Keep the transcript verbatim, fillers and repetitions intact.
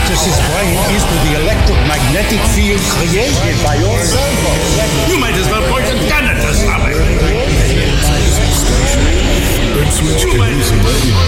practices brain is with the electromagnetic field created by your servo.